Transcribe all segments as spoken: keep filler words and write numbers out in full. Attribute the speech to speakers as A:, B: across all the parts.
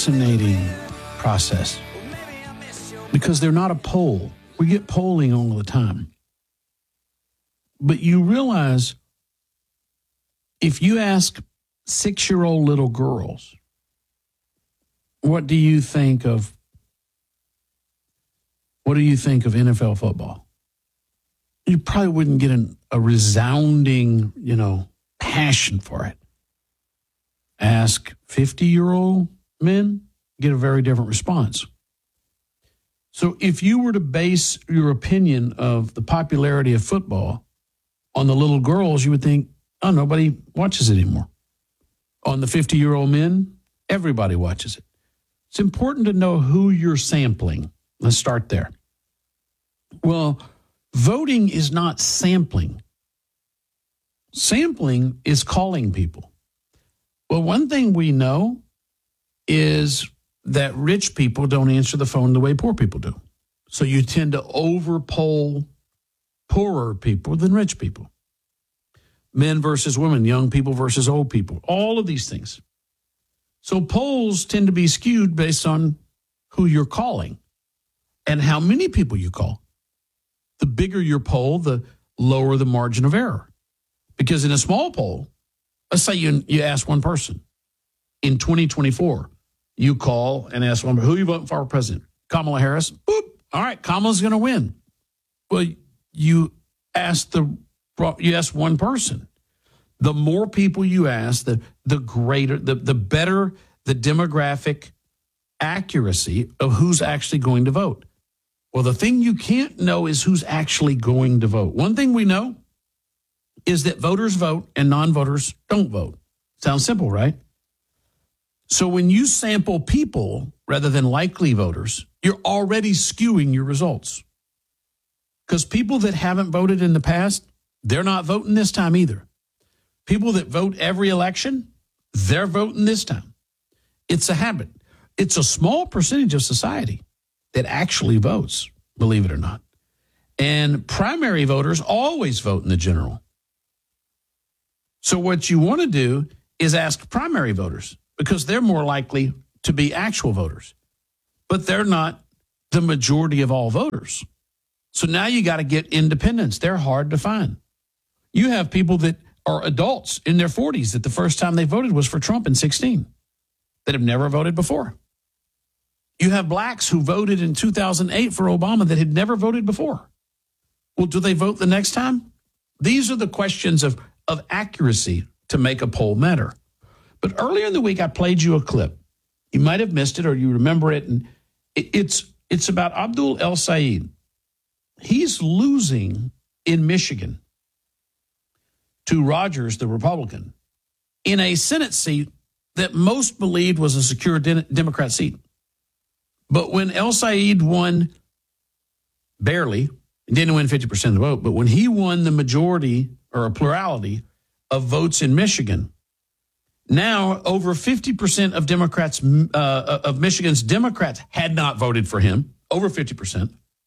A: fascinating process because they're not a poll. We get polling all the time. But you realize if you ask six-year-old little girls, what do you think of what do you think of N F L football? You probably wouldn't get an, a resounding, you know, passion for it. Ask fifty-year-old men, get a very different response. So if you were to base your opinion of the popularity of football on the little girls, you would think, oh, nobody watches it anymore. On the fifty-year-old men, everybody watches it. It's important to know who you're sampling. Let's start there. Well, voting is not sampling. Sampling is calling people. Well, one thing we know is that rich people don't answer the phone the way poor people do. So you tend to overpoll poorer people than rich people. Men versus women, young people versus old people, all of these things. So polls tend to be skewed based on who you're calling and how many people you call. The bigger your poll, the lower the margin of error. Because in a small poll, let's say you, you ask one person. In twenty twenty-four, you call and ask one, who are you voting for president? Kamala Harris? Boop. All right, Kamala's going to win. Well, you ask the you ask one person. The more people you ask, the the greater, the, the better the demographic accuracy of who's actually going to vote. Well, the thing you can't know is who's actually going to vote. One thing we know is that voters vote and non-voters don't vote. Sounds simple, right? So when you sample people rather than likely voters, you're already skewing your results. Because people that haven't voted in the past, they're not voting this time either. People that vote every election, they're voting this time. It's a habit. It's a small percentage of society that actually votes, believe it or not. And primary voters always vote in the general. So what you want to do is ask primary voters because they're more likely to be actual voters. But they're not the majority of all voters. So now you got to get independents. They're hard to find. You have people that are adults in their forties that the first time they voted was for Trump in sixteen that have never voted before. You have blacks who voted in two thousand eight for Obama that had never voted before. Well, do they vote the next time? These are the questions of, of accuracy to make a poll matter. But earlier in the week, I played you a clip. You might have missed it or you remember it. And it, it's, it's about Abdul El-Sayed. He's losing in Michigan to Rogers, the Republican, in a Senate seat that most believed was a secure de- Democrat seat. But when El-Sayed won barely, didn't win fifty percent of the vote, but when he won the majority or a plurality of votes in Michigan, now over fifty percent of Democrats, uh, of Michigan's Democrats had not voted for him, over fifty percent.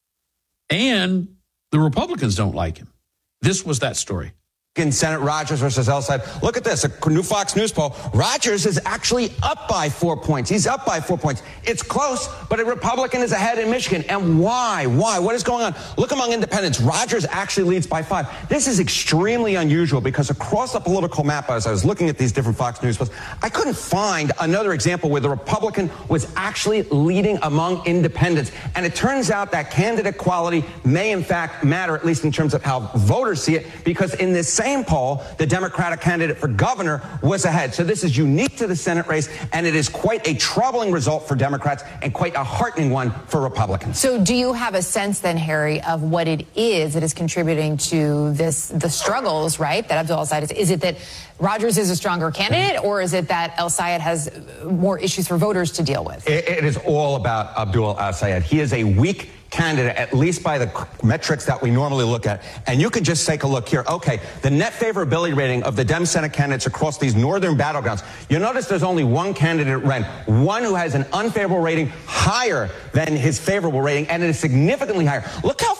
A: And the Republicans don't like him. This was that story.
B: In Senate, Rogers versus El-Sayed. Look at this, a new Fox News poll. Rogers is actually up by four points. He's up by four points. It's close, but a Republican is ahead in Michigan. And why? Why? What is going on? Look among independents. Rogers actually leads by five. This is extremely unusual because across the political map, as I was looking at these different Fox News polls, I couldn't find another example where the Republican was actually leading among independents. And it turns out that candidate quality may in fact matter, at least in terms of how voters see it, because in this same Same poll, the Democratic candidate for governor was ahead. So this is unique to the Senate race, and it is quite a troubling result for Democrats and quite a heartening one for Republicans.
C: So do you have a sense then, Harry, of what it is that is contributing to this, the struggles, right, that Abdul El-Sayed is? Is it that Rogers is a stronger candidate, or is it that El-Sayed has more issues for voters to deal with?
B: It, it is all about Abdul El-Sayed. He is a weak candidate, at least by the metrics that we normally look at. And you can just take a look here. Okay, the net favorability rating of the Dem Senate candidates across these northern battlegrounds. You notice there's only one candidate, Ren, one who has an unfavorable rating higher than his favorable rating, and it is significantly higher. Look how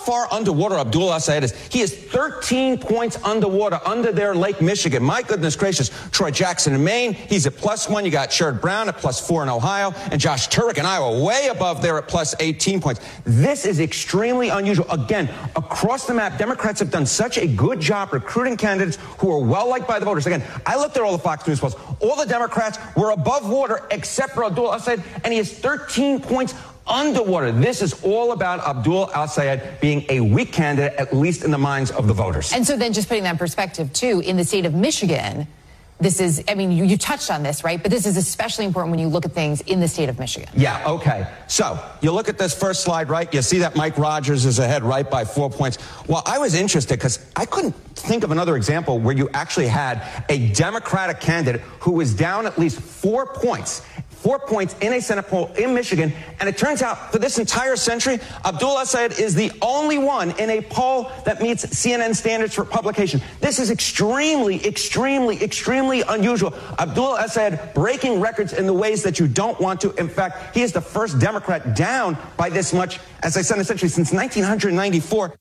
B: far underwater Abdul el-Sayed is? He is thirteen points underwater under there in Lake Michigan. My goodness gracious. Troy Jackson in Maine, he's at plus one. You got Sherrod Brown at plus four in Ohio, and Josh Turek in Iowa way above there at plus eighteen points. This is extremely unusual. Again, across the map, Democrats have done such a good job recruiting candidates who are well liked by the voters. Again, I looked at all the Fox News polls. All the Democrats were above water except for Abdul el-Sayed, and he has thirteen points underwater. This is all about Abdul el-Sayed being a weak candidate, at least in the minds of the voters.
C: And so then just putting that in perspective, too, in the state of Michigan, this is, I mean, you, you touched on this, right? But this is especially important when you look at things in the state of Michigan.
B: Yeah, okay. So you look at this first slide, right? You see that Mike Rogers is ahead right by four points. Well, I was interested because I couldn't think of another example where you actually had a Democratic candidate who was down at least four points. Four points in a Senate poll in Michigan. And it turns out for this entire century, Abdul el-Sayed is the only one in a poll that meets C N N standards for publication. This is extremely, extremely, extremely unusual. Abdul el-Sayed breaking records in the ways that you don't want to. In fact, he is the first Democrat down by this much, as I said, essentially since nineteen ninety-four.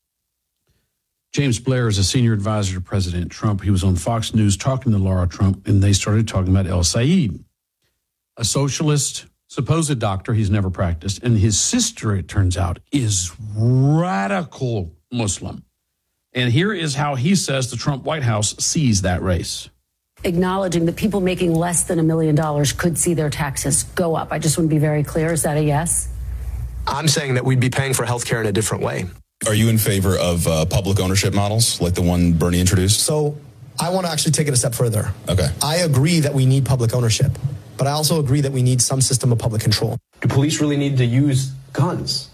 A: James Blair is a senior advisor to President Trump. He was on Fox News talking to Laura Trump, and they started talking about el-Sayed, a socialist, supposed doctor he's never practiced, and his sister, it turns out, is radical Muslim. And here is how he says the Trump White House sees that race.
D: Acknowledging that people making less than a million dollars could see their taxes go up. I just want to be very clear. Is that a yes?
E: I'm saying that we'd be paying for health care in a different way.
F: Are you in favor of uh, public ownership models like the one Bernie introduced?
E: So I want to actually take it a step further.
F: Okay.
E: I agree that we need public ownership, but I also agree that we need some system of public control.
G: Do police really need to use guns?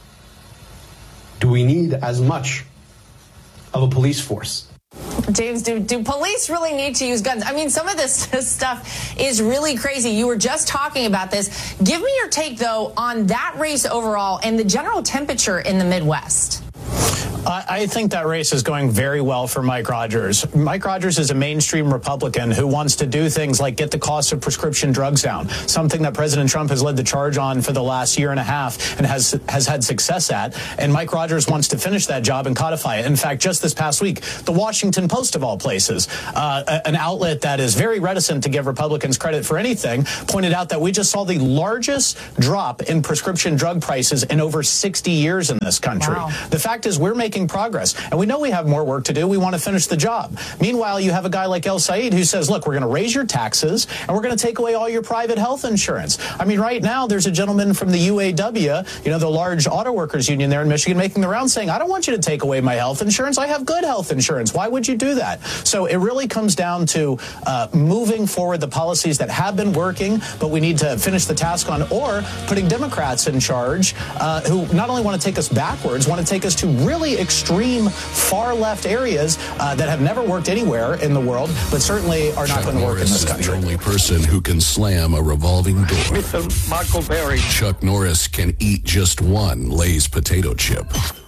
G: Do we need as much of a police force?
C: James, do, do police really need to use guns? I mean, some of this stuff is really crazy. You were just talking about this. Give me your take, though, on that race overall and the general temperature in the Midwest.
H: I think that race is going very well for Mike Rogers. Mike Rogers is a mainstream Republican who wants to do things like get the cost of prescription drugs down, something that President Trump has led the charge on for the last year and a half and has has had success at. And Mike Rogers wants to finish that job and codify it. In fact, just this past week, the Washington Post, of all places, uh, an outlet that is very reticent to give Republicans credit for anything, pointed out that we just saw the largest drop in prescription drug prices in over sixty years in this country.
C: Wow.
H: The fact is we're making progress, and we know we have more work to do. We want to finish the job. Meanwhile, you have a guy like el-Sayed who says, look, we're going to raise your taxes and we're going to take away all your private health insurance. I mean, right now there's a gentleman from the U A W, you know, the large auto workers union there in Michigan, making the rounds saying, I don't want you to take away my health insurance. I have good health insurance. Why would you do that? So it really comes down to uh, moving forward the policies that have been working, but we need to finish the task on, or putting Democrats in charge uh, who not only want to take us backwards, want to take us to really extreme far left areas uh, that have never worked anywhere in the world, but certainly are not
I: Chuck
H: going to work
I: Norris
H: in this
I: is
H: country.
I: the only person who can slam a revolving door.
J: Mister Michael Berry.
I: Chuck Norris can eat just one Lay's potato chip.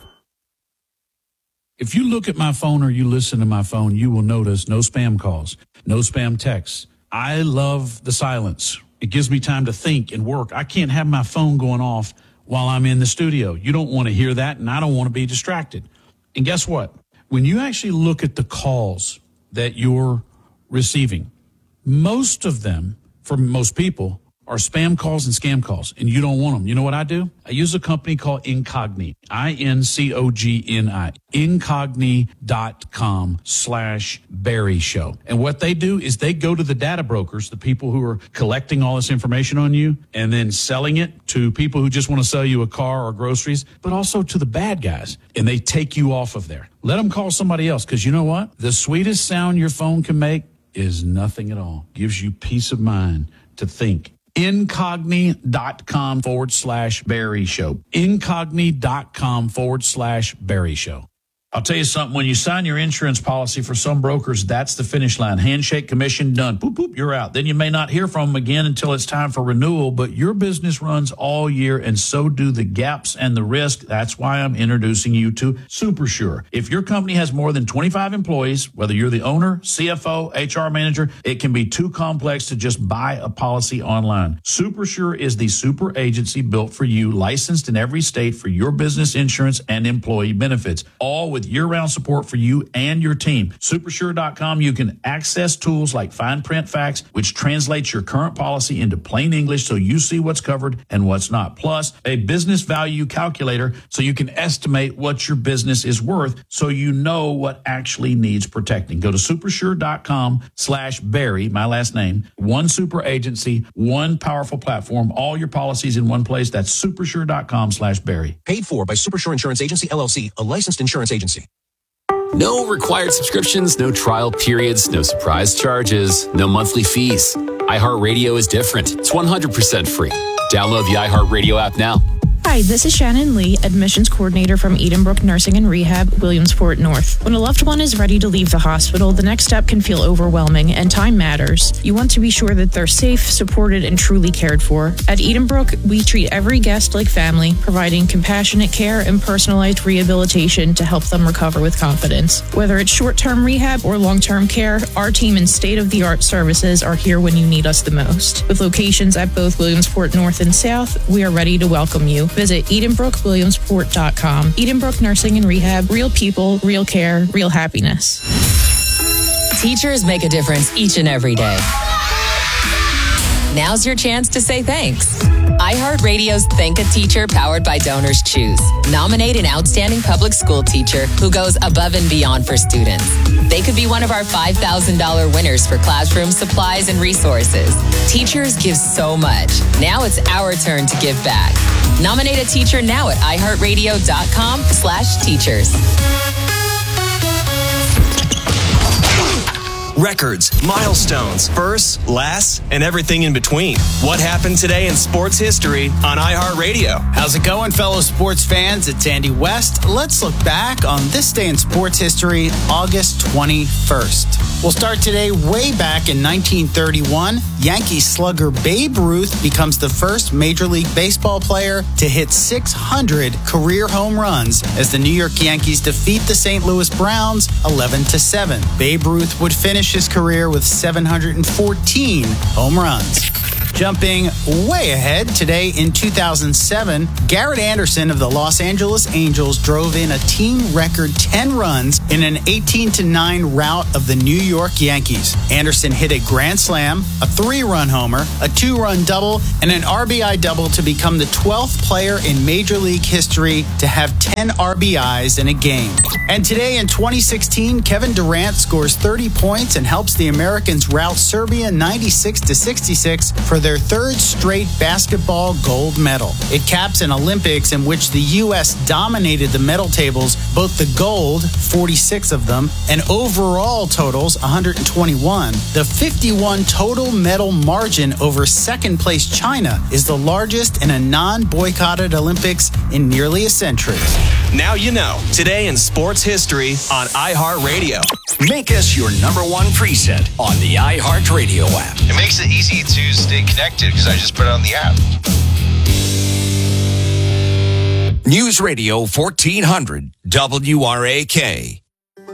A: If you look at my phone or you listen to my phone, you will notice no spam calls, no spam texts. I love the silence. It gives me time to think and work. I can't have my phone going off while I'm in the studio. You don't want to hear that, and I don't want to be distracted. And guess what? When you actually look at the calls that you're receiving, most of them, for most people, are spam calls and scam calls, and you don't want them. You know what I do? I use a company called Incogni, I N C O G N I, Incogni.com slash Barry Show. And what they do is they go to the data brokers, the people who are collecting all this information on you, and then selling it to people who just want to sell you a car or groceries, but also to the bad guys, and they take you off of there. Let them call somebody else, because you know what? The sweetest sound your phone can make is nothing at all. Gives you peace of mind to think. Incogni.com forward slash Barry Show. Incogni.com forward slash Barry Show. I'll tell you something. When you sign your insurance policy for some brokers, that's the finish line. Handshake, commission, done. Boop, boop, you're out. Then you may not hear from them again until it's time for renewal, but your business runs all year, and so do the gaps and the risk. That's why I'm introducing you to SuperSure. If your company has more than twenty-five employees, whether you're the owner, C F O, H R manager, it can be too complex to just buy a policy online. SuperSure is the super agency built for you, licensed in every state for your business insurance and employee benefits, all with year-round support for you and your team. Supersure dot com, you can access tools like Fine Print Facts, which translates your current policy into plain English so you see what's covered and what's not. Plus, a business value calculator so you can estimate what your business is worth so you know what actually needs protecting. Go to supersure dot com slash Barry, my last name, one super agency, one powerful platform, all your policies in one place. That's supersure dot com slash Barry.
J: Paid for by Supersure Insurance Agency, L L C, a licensed insurance agency.
K: No required subscriptions, no trial periods, no surprise charges, no monthly fees. iHeartRadio is different. It's one hundred percent free. Download the iHeartRadio app now.
L: Hi, this is Shannon Lee, admissions coordinator from Edenbrook Nursing and Rehab, Williamsport North. When a loved one is ready to leave the hospital, the next step can feel overwhelming, and time matters. You want to be sure that they're safe, supported, and truly cared for. At Edenbrook, we treat every guest like family, providing compassionate care and personalized rehabilitation to help them recover with confidence. Whether it's short-term rehab or long-term care, our team and state-of-the-art services are here when you need us the most. With locations at both Williamsport North and South, we are ready to welcome you. Visit edenbrook williamsport dot com. Edenbrook Nursing and Rehab, real people, real care, real happiness.
M: Teachers make a difference each and every day. Now's your chance to say thanks. iHeartRadio's Thank a Teacher, powered by Donors Choose. Nominate an outstanding public school teacher who goes above and beyond for students. They could be one of our five thousand dollars winners for classroom supplies and resources. Teachers give so much. Now it's our turn to give back. Nominate a teacher now at iHeartRadio dot com slash teachers.
J: Records, milestones, firsts, lasts, and everything in between. What happened today in sports history on iHeartRadio?
N: How's it going, fellow sports fans? It's Andy West. Let's look back on this day in sports history, August twenty-first. We'll start today way back in nineteen thirty-one. Yankee slugger Babe Ruth becomes the first Major League Baseball player to hit six hundred career home runs as the New York Yankees defeat the Saint Louis Browns eleven to seven. Babe Ruth would finish his career with seven hundred fourteen home runs. Jumping way ahead, today in two thousand seven, Garrett Anderson of the Los Angeles Angels drove in a team record ten runs in an eighteen to nine rout of the New York Yankees. Anderson hit a grand slam, a three-run homer, a two-run double, and an R B I double to become the twelfth player in Major League history to have ten R B Is in a game. And today in twenty sixteen, Kevin Durant scores thirty points and helps the Americans rout Serbia ninety-six to sixty-six for their third straight basketball gold medal. It caps an Olympics in which the U S dominated the medal tables, both the gold, forty-six of them, and overall totals, one hundred twenty-one. The fifty-one total medal margin over second place China is the largest in a non-boycotted Olympics in nearly a century.
J: Now you know. Today in sports history on iHeartRadio.
O: Make us your number one preset on the iHeartRadio app.
P: It makes it easy to stay connected because I just put it on the app.
O: News Radio fourteen hundred W R A K.